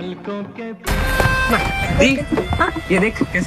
दी, हाँ? ये देख कैसे।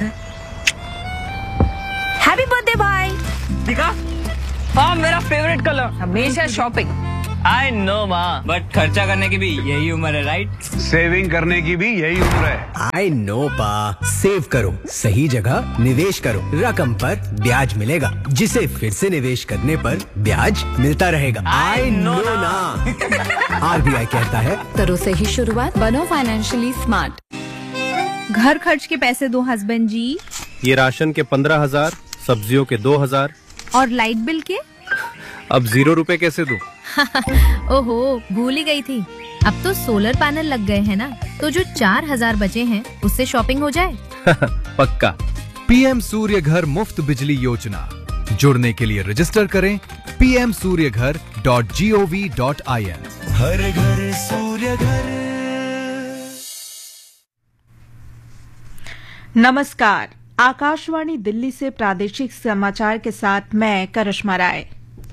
हैप्पी बर्थडे भाई। दिखा, हाँ मेरा फेवरेट कलर। हमेशा शॉपिंग। आई नो माँ, बट खर्चा करने की भी यही उम्र है, राइट? सेविंग करने की भी यही उम्र है। आई नो पा, सेव करो, सही जगह निवेश करो, रकम पर ब्याज मिलेगा, जिसे फिर से निवेश करने पर ब्याज मिलता रहेगा। आई नो ना। आरबीआई कहता है करो सही शुरुआत, बनो फाइनेंशियली स्मार्ट। घर खर्च के पैसे दो हस्बैंड जी। ये राशन के 15,000, सब्जियों के 2,000 और लाइट बिल के? अब 0 रुपए कैसे दूं? ओहो, भूल ही गई थी। अब तो सोलर पैनल लग गए हैं ना, तो जो 4,000 बचे हैं उससे शॉपिंग हो जाए। पक्का। पीएम सूर्य घर मुफ्त बिजली योजना, जुड़ने के लिए रजिस्टर करें pmsuryaghar.gov.in। हर घर सूर्य घर। नमस्कार, आकाशवाणी दिल्ली से प्रादेशिक समाचार के साथ मैं करिश्मा राय।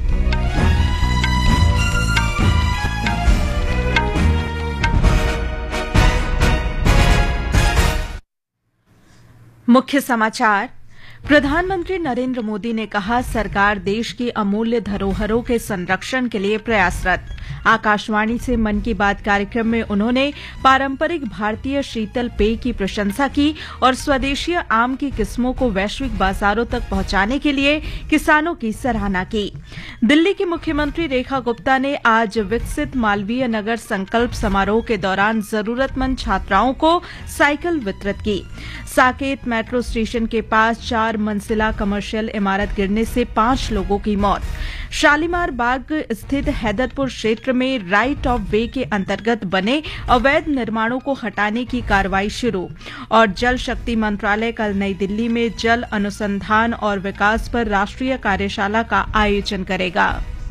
मुख्य समाचार। प्रधानमंत्री नरेंद्र मोदी ने कहा, सरकार देश की अमूल्य धरोहरों के संरक्षण के लिए प्रयासरत। आकाशवाणी से मन की बात कार्यक्रम में उन्होंने पारंपरिक भारतीय शीतल पेय की प्रशंसा की और स्वदेशी आम की किस्मों को वैश्विक बाजारों तक पहुंचाने के लिए किसानों की सराहना की। दिल्ली की मुख्यमंत्री रेखा गुप्ता ने आज विकसित मालवीय नगर संकल्प समारोह के दौरान जरूरतमंद छात्राओं को साइकिल वितरित की। साकेत मेट्रो स्टेशन के पास 4 मंजिला कमर्शियल इमारत गिरने से 5 लोगों की मौत। शालीमार बाग स्थित हैदरपुर क्षेत्र में राइट ऑफ वे के अंतर्गत बने अवैध निर्माणों को हटाने की कार्रवाई शुरू। और जल शक्ति मंत्रालय कल नई दिल्ली में जल अनुसंधान और विकास पर राष्ट्रीय कार्यशाला का आयोजन करेगा।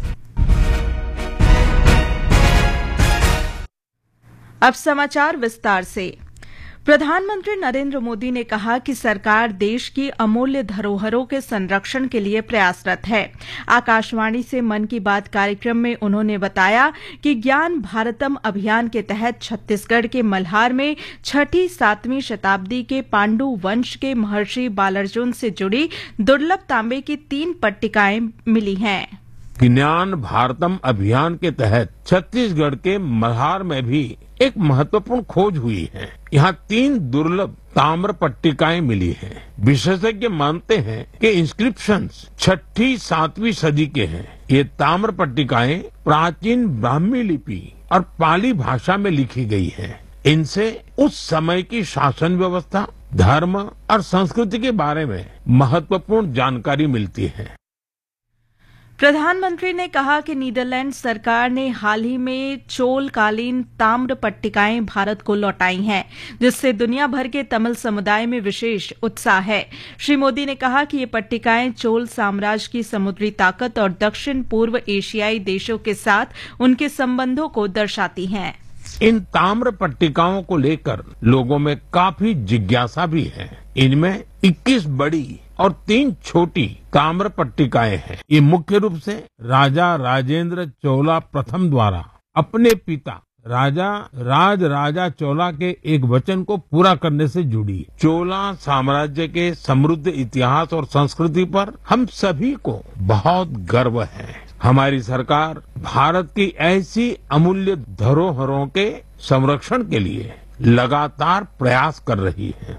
अब समाचार विस्तार से। प्रधानमंत्री नरेंद्र मोदी ने कहा कि सरकार देश की अमूल्य धरोहरों के संरक्षण के लिए प्रयासरत है। आकाशवाणी से मन की बात कार्यक्रम में उन्होंने बताया कि ज्ञान भारतम अभियान के तहत छत्तीसगढ़ के मल्हार में 6ठी-7वीं शताब्दी के पांडु वंश के महर्षि बालार्जुन से जुड़ी दुर्लभ तांबे की 3 पट्टिकाएं मिली हैं। ज्ञान भारतम अभियान के तहत छत्तीसगढ़ के मल्हार में भी एक महत्वपूर्ण खोज हुई है। यहाँ 3 दुर्लभ ताम्र पट्टिकाएं मिली हैं। विशेषज्ञ मानते हैं कि इंस्क्रिप्शंस 6ठी-7वीं सदी के हैं। ये ताम्र पट्टिकाएं प्राचीन ब्राह्मी लिपि और पाली भाषा में लिखी गई हैं। इनसे उस समय की शासन व्यवस्था, धर्म और संस्कृति के बारे में महत्वपूर्ण जानकारी मिलती है। प्रधानमंत्री ने कहा कि नीदरलैंड सरकार ने हाल ही में चोलकालीन ताम्र पट्टिकाएं भारत को लौटाई हैं, जिससे दुनिया भर के तमिल समुदाय में विशेष उत्साह है। श्री मोदी ने कहा कि ये पट्टिकाएं चोल साम्राज्य की समुद्री ताकत और दक्षिण पूर्व एशियाई देशों के साथ उनके संबंधों को दर्शाती हैं। इन ताम्र पट्टिकाओं को लेकर लोगों में काफी जिज्ञासा भी है। इनमें 21 बड़ी और 3 छोटी ताम्र पट्टिकाएं हैं। ये मुख्य रूप से राजा राजेंद्र चोला प्रथम द्वारा अपने पिता राजा राजा चोला के एक वचन को पूरा करने से जुड़ी। चोला साम्राज्य के समृद्ध इतिहास और संस्कृति पर हम सभी को बहुत गर्व है। हमारी सरकार भारत की ऐसी अमूल्य धरोहरों के संरक्षण के लिए लगातार प्रयास कर रही है।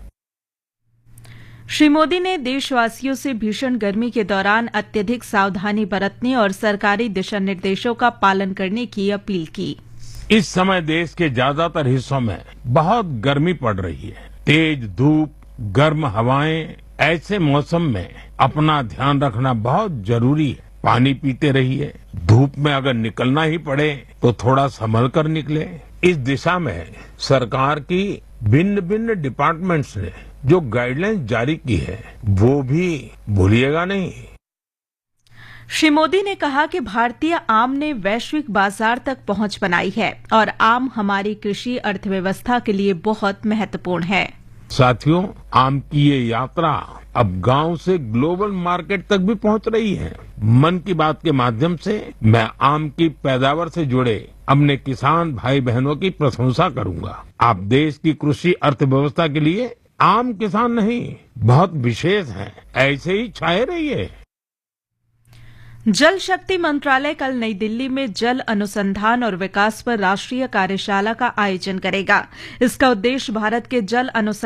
श्री मोदी ने देशवासियों से भीषण गर्मी के दौरान अत्यधिक सावधानी बरतने और सरकारी दिशा निर्देशों का पालन करने की अपील की। इस समय देश के ज्यादातर हिस्सों में बहुत गर्मी पड़ रही है। तेज धूप, गर्म हवाएं, ऐसे मौसम में अपना ध्यान रखना बहुत जरूरी है। पानी पीते रहिए। धूप में अगर निकलना ही पड़े तो थोड़ा संभल कर निकले। इस दिशा में सरकार की भिन्न भिन्न डिपार्टमेंट्स ने जो गाइडलाइंस जारी की है वो भी भूलिएगा नहीं। श्री मोदी ने कहा कि भारतीय आम ने वैश्विक बाजार तक पहुंच बनाई है और आम हमारी कृषि अर्थव्यवस्था के लिए बहुत महत्वपूर्ण है। साथियों, आम की ये यात्रा अब गांव से ग्लोबल मार्केट तक भी पहुंच रही है। मन की बात के माध्यम से मैं आम की पैदावार से जुड़े अपने किसान भाई बहनों की प्रशंसा करूंगा। आप देश की कृषि अर्थव्यवस्था के लिए आम किसान नहीं, बहुत विशेष हैं। ऐसे ही छाए रहिए। जल शक्ति मंत्रालय कल नई दिल्ली में जल अनुसंधान और विकास पर राष्ट्रीय कार्यशाला का आयोजन करेगा। इसका उद्देश्य भारत के जल अनुसंधान